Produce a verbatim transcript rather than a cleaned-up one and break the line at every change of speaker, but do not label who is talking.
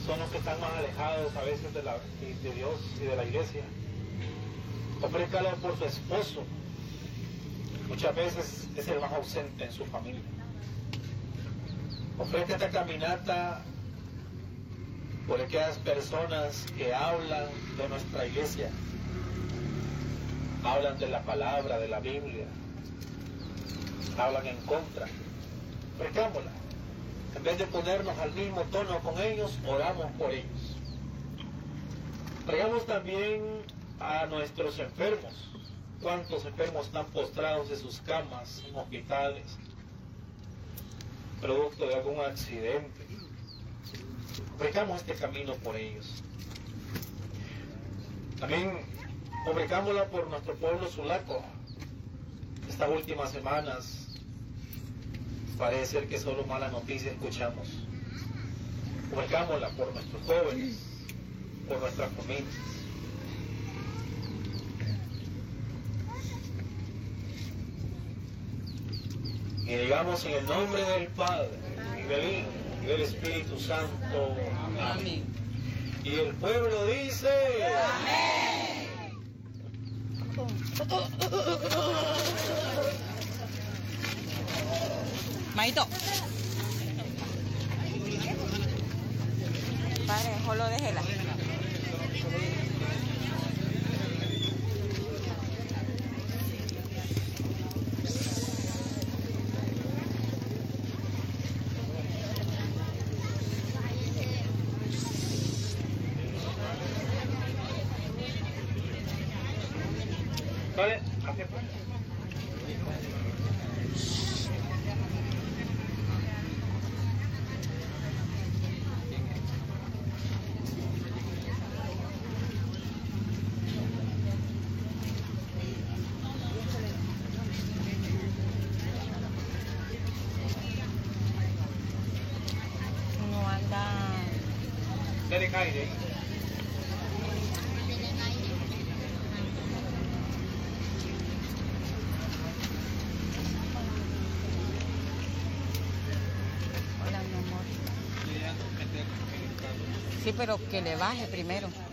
son los que están más alejados a veces de, la, de Dios y de la iglesia. Ofrézcalo por su esposo. Muchas veces es el más ausente en su familia. Ofrece esta caminata por aquellas personas que hablan de nuestra iglesia, hablan de la palabra, de la Biblia, hablan en contra. Ofrezcámosla. En vez de ponernos al mismo tono con ellos, oramos por ellos. Traigamos también a nuestros enfermos. ¿Cuántos enfermos están postrados en sus camas, en hospitales, producto de algún accidente? Ofrezcamos este camino por ellos. También ofrezcámosla por nuestro pueblo sulaco. Estas últimas semanas parece ser que solo malas noticias escuchamos. Ofrezcámosla por nuestros jóvenes, por nuestras familias. Y digamos en el nombre del Padre, y del Hijo, y del Espíritu Santo. Amén. Y el pueblo dice: amén.
Maito. Padre, solo déjela.
Vale, hacia pues.
No anda.
Dale aire.
Sí, pero que le baje primero.